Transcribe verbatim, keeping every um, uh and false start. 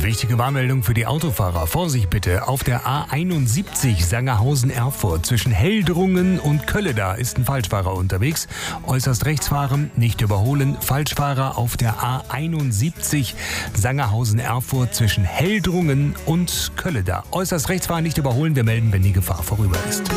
Wichtige Warnmeldung für die Autofahrer. Vorsicht bitte. Auf der A einundsiebzig Sangerhausen-Erfurt zwischen Heldrungen und Kölleda ist ein Falschfahrer unterwegs. Äußerst rechts fahren, nicht überholen. Falschfahrer auf der A einundsiebzig Sangerhausen-Erfurt zwischen Heldrungen und Kölleda. Äußerst rechts fahren, nicht überholen. Wir melden, wenn die Gefahr vorüber ist.